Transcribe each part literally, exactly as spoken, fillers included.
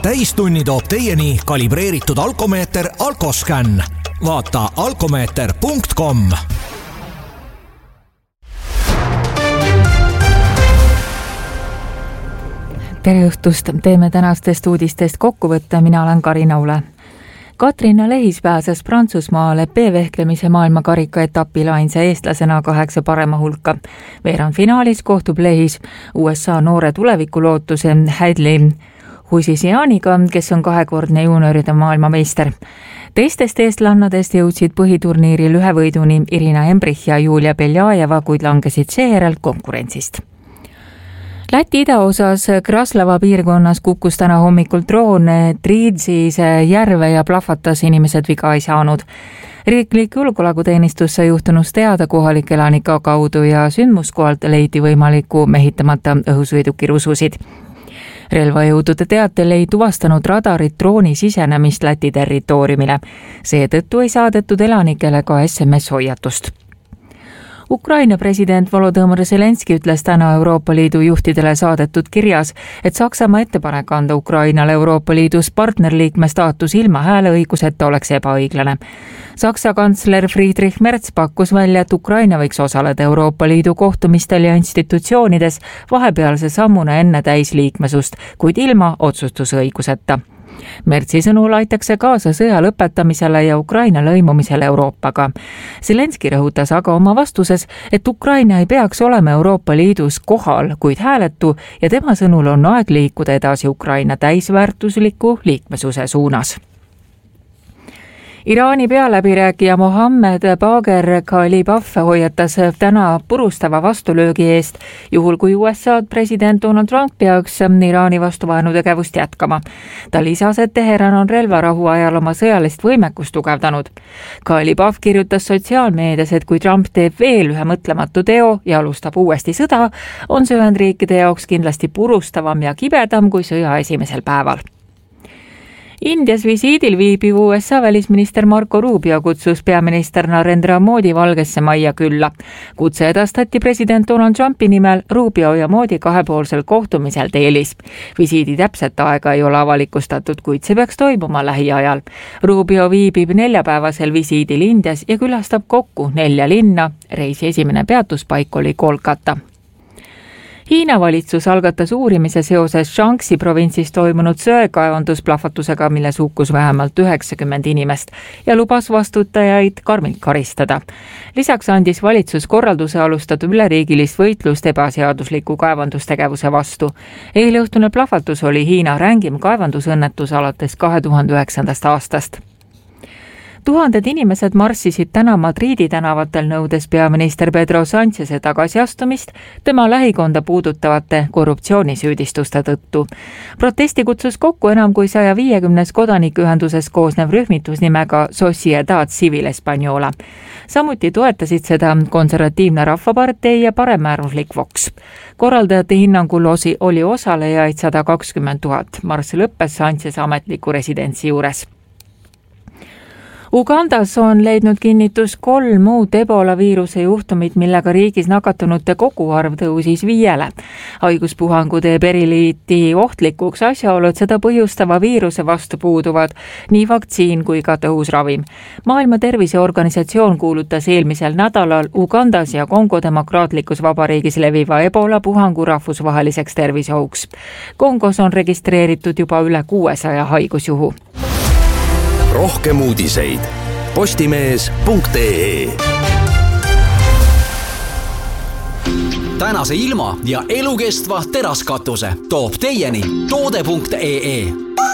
täistunni toob teieni kalibreeritud alkomeeter Alkoscan. Vaata alkomeeter punkt com. Tere õhtust, teeme tänastest uudistest kokkuvõtte, mina olen Karina Ule. Katrina Lehis pääses Prantsusmaale B-vehklemise maailmakarika etapil ainsa eestlasena kaheksa parema hulka. Veerandfinaalis kohtub Lehis U S A noore tulevikulootuse Hadley Husisianiga, kes on kahekordne juunioride maailmameister. Teistest eestlannadest jõudsid põhiturniiril ühe võiduni Irina Embrich ja Julia Beljajeva, kuid langesid seejärel konkurentsist. Läti idaosas Kraslava piirkonnas kukkus täna hommikul droon Triidsis järve ja plahvatas, inimesed viga ei saanud. Riiklik julgeolekuteenistus sai juhtunust teada kohalike elanike kaudu ja sündmuskohalt leiti võimaliku mehitamata õhusõiduki rususid. Relvajõudude teatel ei tuvastanud radarid drooni sisenemist Läti territooriumile. Seetõttu ei saadetud elanikele ka S M S-hoiatust. Ukraina president Volodõmõr Zelenski ütles täna Euroopa Liidu juhtidele saadetud kirjas, et Saksamaa ettepanek anda Ukrainale Euroopa Liidus partnerliikme staatus ilma hääleõiguseta oleks ebaõiglane. Saksa kantsler Friedrich Merz pakkus välja, et Ukraina võiks osaleda Euroopa Liidu kohtumistel ja institutsioonides vahepealse sammuna enne täisliikmesust, kuid ilma otsustusõiguseta. Mertsi sõnul aitakse kaasa sõja lõpetamisele ja Ukraina lõimumisele Euroopaga. Zelenski rõhutas aga oma vastuses, et Ukraina ei peaks olema Euroopa Liidus kohal, kuid hääletu ja tema sõnul on aeg liikuda edasi Ukraina täisväärtusliku liikmesuse suunas. Iraani pealäbirääkija Mohammed Bagher Ghalibaf hoiatas täna purustava vastulöögi eest, juhul kui U S A president Donald Trump peaks Iraani vastu vaenutegevust jätkama. Ta lisas, et Teheran on relvarahu ajal oma sõjalist võimekust tugevdanud. Ghalibaf kirjutas sotsiaalmeedias, et kui Trump teeb veel ühe mõtlematu teo ja alustab uuesti sõda, on see Ühendriikide jaoks kindlasti purustavam ja kibedam kui sõja esimesel päeval. Indias visiidil viibiv U S A välisminister Marco Rubio kutsus peaminister Narendra Modi Valgesse Majja külla. Kutse edastati president Donald Trumpi nimel Rubio ja Modi kahepoolsel kohtumisel Delhis. Visiidi täpset aega ei ole avalikustatud, kuid see peaks toimuma lähiajal. Rubio viibib neljapäevasel visiidil Indias ja külastab kokku nelja linna. Reisi esimene peatuspaik oli Kolkata. Hiina valitsus algatas uurimise seoses Shaanxi provintsis toimunud söekaevandusplahvatusega, milles hukkus vähemalt üheksakümmend inimest ja lubas vastutajaid karmilt karistada. Lisaks andis valitsus korralduse alustada üleriigilist võitlust ebaseadusliku kaevandustegevuse vastu. Eileõhtune plahvatus oli Hiina rängim kaevandusõnnetus alates kahe tuhande üheksandast aastast. Tuhanded inimesed marssisid täna Madridi tänavatel nõudes peaminister Pedro Sáncheze tagasiastumist tema lähikonda puudutavate korruptsioonisüüdistuste tõttu. Protesti kutsus kokku enam kui saja viiekümnes kodanikuühendusest koosnev rühmitus nimega Sociedad Civil Española. Samuti toetasid seda konservatiivne rahvapartei ja paremäärmuslik Vox. Korraldajate hinnangul osi oli osalejaid sada kakskümmend tuhat. Marss lõppes Sáncheze ametliku residentsi juures. Ugandas on leidnud kinnitus kolm muud ebola viiruse juhtumit, millega riigis nakatunute koguarv tõusis viiele. Haiguspuhangu teeb eriliiti ohtlikuks asjaolu, et seda põhjustava viiruse vastu puuduvad nii vaktsiin kui ka tõhus ravim. Maailma Terviseorganisatsioon kuulutas eelmisel nädalal Ugandas ja Kongo demokraatlikus vabariigis leviva ebola puhangu rahvusvaheliseks terviseohuks. Kongos on registreeritud juba üle kuuesaja haigusjuhu. Rohkem uudiseid postimees punkt ee. Tänase ilma ja elukestva teraskatuse toob teieni toode punkt ee.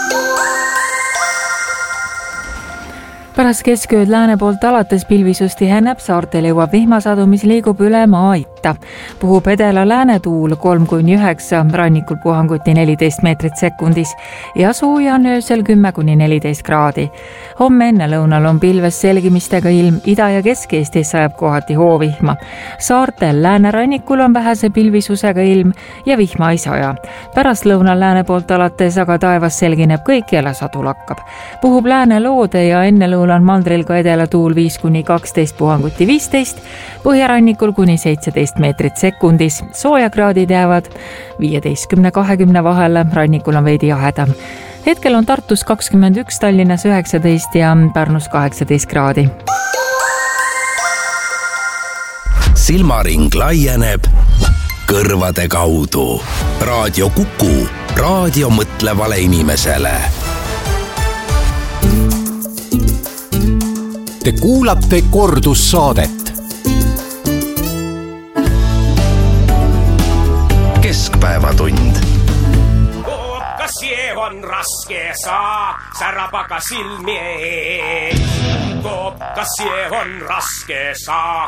Pärast keskööd lääne poolt alates pilvisust tiheneb, saartel jõuab vihmasadu, mis liigub üle maa-itta. Puhub edela lääne tuul kolm kuni üheksa, rannikul puhanguti neliteist meetrit sekundis ja sooja on öösel kümme kuni neliteist kraadi. Homme enne lõunal on pilves selgimistega ilm, Ida- ja Kesk-Eestis sajab kohati hoovihma. Saartel lääne rannikul on vähese pilvisusega ilm ja vihma ei saja. Pärast lõunal lääne poolt alates aga taevas selgineb kõik ja sadu lakkab. Puhub lääne loode ja enne lõunal on mandril ka edela tuul viis kuni kaksteist, puhanguti viisteist, põhjarannikul kuni seitseteist meetrit sekundis. Soojakraadid jäävad viieteistkümne kahekümne vahele, rannikul on veidi jahedam. hetkel on Tartus kakskümmend üks, Tallinnas üheksateist ja Pärnus kaheksateist kraadi. Silmaring laieneb kõrvade kaudu. Raadio Kuku, raadio mõtlevale inimesele. Te kuulate kordussaadet. Keskpäevatund. Kas see on raske saa, särab aga silmi ees. Kas see on raske saa,